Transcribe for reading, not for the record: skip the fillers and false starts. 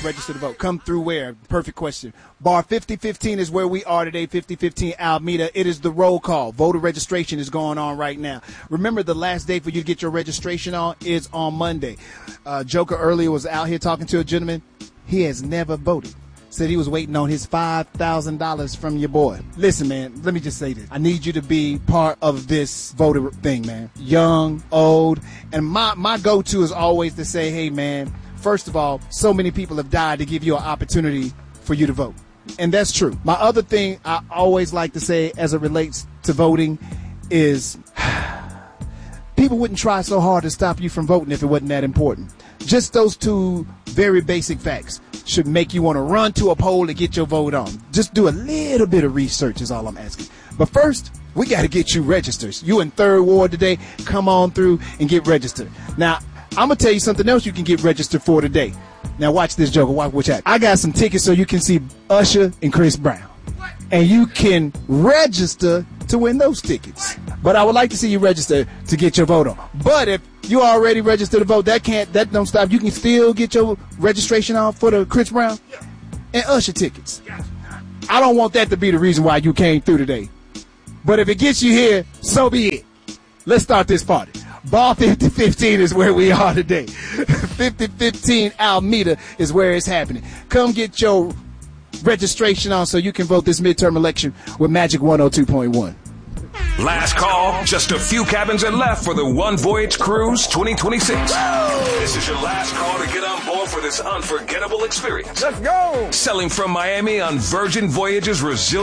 register to vote. Come through where? Perfect question. Bar 5015 is where we are today, 5015 Alameda. It is the roll call. Voter registration is going on right now. Remember, the last day for you to get your registration on is on Monday. Joker earlier was out here talking to a gentleman. He has never voted. Said he was waiting on his $5,000 from your boy. Listen, man, let me just say this. I need you to be part of this voter thing, man. Young, old. And my go-to is always to say, hey, man, first of all, so many people have died to give you an opportunity for you to vote. And that's true. My other thing I always like to say as it relates to voting is people wouldn't try so hard to stop you from voting if it wasn't that important. Just those two very basic facts should make you want to run to a poll to get your vote on. Just do a little bit of research is all I'm asking. But first, we got to get you registered. You in 3rd Ward today, come on through and get registered. Now, I'm going to tell you something else you can get registered for today. Now, watch this, Joker. Watch what's happening. I got some tickets so you can see Usher and Chris Brown. And you can register to win those tickets. But I would like to see you register to get your vote on. But if you already registered to vote, that don't stop. You can still get your registration on for the Chris Brown and Usher tickets. I don't want that to be the reason why you came through today. But if it gets you here, so be it. Let's start this party. Bar 5015 is where we are today. 5015 Alameda is where it's happening. Come get your registration on so you can vote this midterm election with Magic 102.1. Last call. Just a few cabins are left for the One Voyage Cruise 2026. This is your last call to get on board for this unforgettable experience. Let's go! Sailing from Miami on Virgin Voyages Resilient